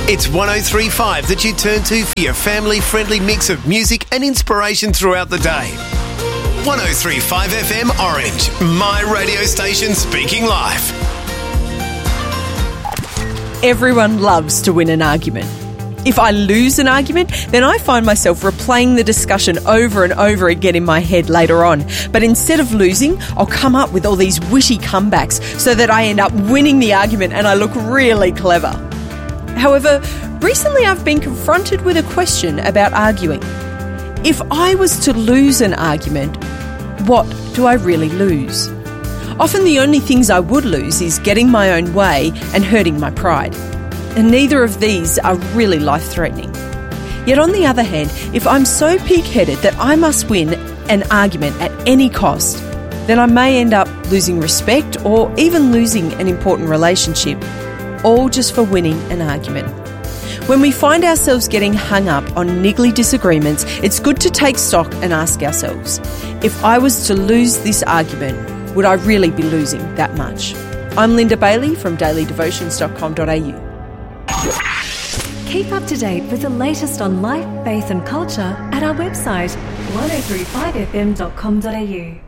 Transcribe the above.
It's 103.5 that you turn to for your family-friendly mix of music and inspiration throughout the day. 103.5 FM Orange, my radio station speaking live. Everyone loves to win an argument. If I lose an argument, then I find myself replaying the discussion over and over again in my head later on. But instead of losing, I'll come up with all these witty comebacks so that I end up winning the argument and I look really clever. However, recently I've been confronted with a question about arguing. If I was to lose an argument, what do I really lose? Often the only things I would lose is getting my own way and hurting my pride. And neither of these are really life-threatening. Yet on the other hand, if I'm so pig-headed that I must win an argument at any cost, then I may end up losing respect or even losing an important relationship, all just for winning an argument. When we find ourselves getting hung up on niggly disagreements, it's good to take stock and ask ourselves, if I was to lose this argument, would I really be losing that much? I'm Linda Bailey from dailydevotions.com.au. Keep up to date with the latest on life, faith and culture at our website 1035fm.com.au.